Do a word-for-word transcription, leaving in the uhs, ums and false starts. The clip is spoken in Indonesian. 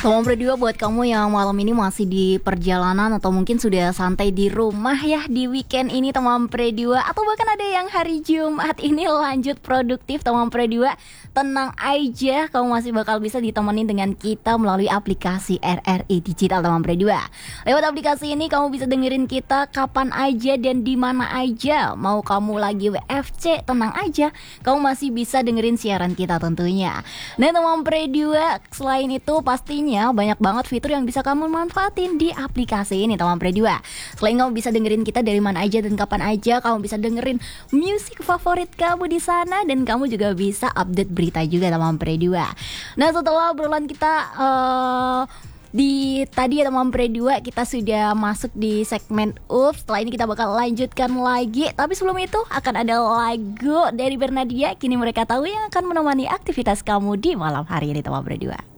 Teman berdua buat kamu yang malam ini masih di perjalanan atau mungkin sudah santai di rumah ya di weekend ini teman berdua, atau bahkan ada yang hari Jumat ini lanjut produktif teman berdua, tenang aja, kamu masih bakal bisa ditemenin dengan kita melalui aplikasi R R I Digital teman berdua. Lewat aplikasi ini kamu bisa dengerin kita kapan aja dan di mana aja. Mau kamu lagi W F C, tenang aja, kamu masih bisa dengerin siaran kita tentunya. Nah teman berdua, selain itu pastinya banyak banget fitur yang bisa kamu manfaatin di aplikasi ini teman berdua. Selain kamu bisa dengerin kita dari mana aja dan kapan aja, kamu bisa dengerin musik favorit kamu di sana, dan kamu juga bisa update berita juga teman berdua. Nah setelah obrolan kita uh, di tadi ya teman berdua, kita sudah masuk di segmen Ups. Setelah ini kita bakal lanjutkan lagi, tapi sebelum itu akan ada lagu dari Bernadia, Kini Mereka Tahu, yang akan menemani aktivitas kamu di malam hari ini teman berdua.